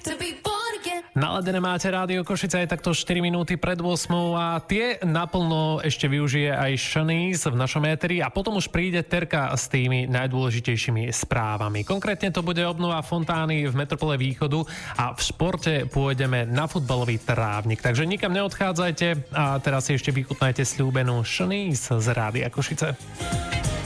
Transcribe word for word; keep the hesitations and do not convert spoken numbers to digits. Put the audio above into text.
Naladené máte Rádio Košice aj takto štyri minúty pred ôsmou a tie naplno ešte využije aj Shanice v našom éteri a potom už príde Terka s tými najdôležitejšími správami. Konkrétne to bude obnova fontány v Metropole Východu a v športe pôjdeme na futbalový trávnik. Takže nikam neodchádzajte a teraz si ešte vychutnajte sľúbenú Shanice z Rádia Košice.